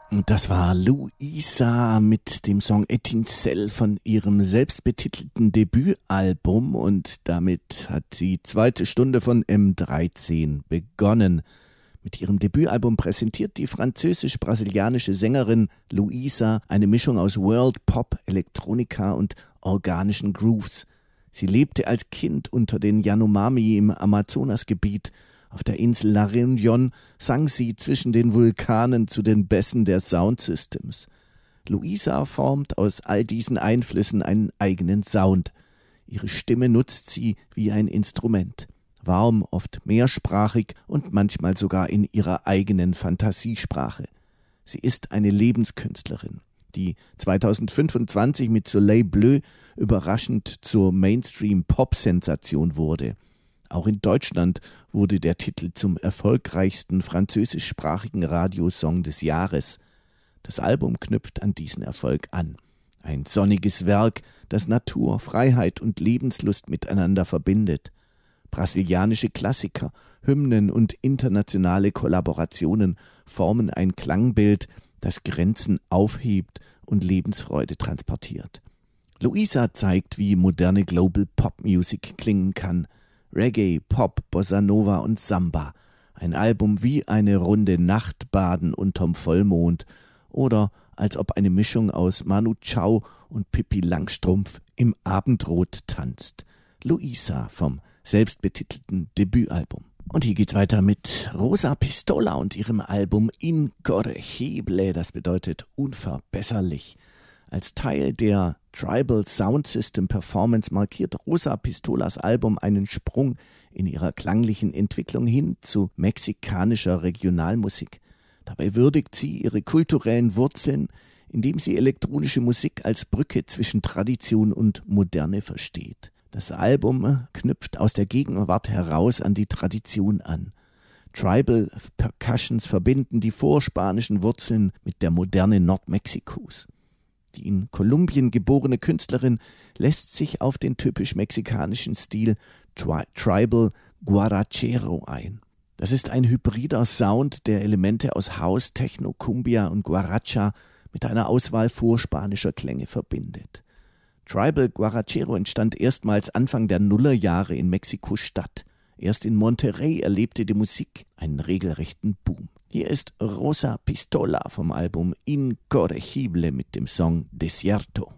Und das war Luisa mit dem Song Etincelle von ihrem selbstbetitelten Debütalbum und damit hat die zweite Stunde von M13 begonnen. Mit ihrem Debütalbum präsentiert die französisch-brasilianische Sängerin Luisa eine Mischung aus World Pop, Elektronika und organischen Grooves. Sie lebte als Kind unter den Yanomami im Amazonasgebiet. Auf der Insel La Réunion sang sie zwischen den Vulkanen zu den Bässen der Soundsystems. Luisa formt aus all diesen Einflüssen einen eigenen Sound. Ihre Stimme nutzt sie wie ein Instrument. Warm, oft mehrsprachig und manchmal sogar in ihrer eigenen Fantasiesprache. Sie ist eine Lebenskünstlerin, die 2025 mit Soleil Bleu überraschend zur Mainstream-Pop-Sensation wurde. Auch in Deutschland wurde der Titel zum erfolgreichsten französischsprachigen Radiosong des Jahres. Das Album knüpft an diesen Erfolg an. Ein sonniges Werk, das Natur, Freiheit und Lebenslust miteinander verbindet. Brasilianische Klassiker, Hymnen und internationale Kollaborationen formen ein Klangbild, das Grenzen aufhebt und Lebensfreude transportiert. Luisa zeigt, wie moderne Global Pop Music klingen kann. Reggae, Pop, Bossa Nova und Samba. Ein Album wie eine Runde Nachtbaden unterm Vollmond oder als ob eine Mischung aus Manu Chao und Pippi Langstrumpf im Abendrot tanzt. Luisa vom selbstbetitelten Debütalbum. Und hier geht's weiter mit Rosa Pistola und ihrem Album Incorregible, das bedeutet unverbesserlich. Als Teil der Tribal Sound System Performance markiert Rosa Pistolas Album einen Sprung in ihrer klanglichen Entwicklung hin zu mexikanischer Regionalmusik. Dabei würdigt sie ihre kulturellen Wurzeln, indem sie elektronische Musik als Brücke zwischen Tradition und Moderne versteht. Das Album knüpft aus der Gegenwart heraus an die Tradition an. Tribal Percussions verbinden die vorspanischen Wurzeln mit der Moderne Nordmexikos. Die in Kolumbien geborene Künstlerin lässt sich auf den typisch mexikanischen Stil Tribal Guarachero ein. Das ist ein hybrider Sound, der Elemente aus House, Techno, Cumbia und Guaracha mit einer Auswahl vorspanischer Klänge verbindet. Tribal Guarachero entstand erstmals Anfang der Nullerjahre in Mexiko-Stadt. Erst in Monterrey erlebte die Musik einen regelrechten Boom. Hier ist Rosa Pistola vom Album Incorregible mit dem Song Desierto.